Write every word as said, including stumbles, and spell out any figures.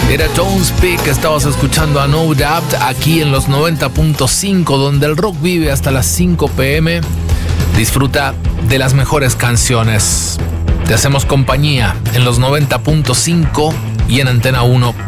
Era Tones Peak, estabas escuchando a No Doubt aquí en los noventa punto cinco, donde el rock vive hasta las cinco pm. Disfruta de las mejores canciones. Te hacemos compañía en los noventa punto cinco y en antena uno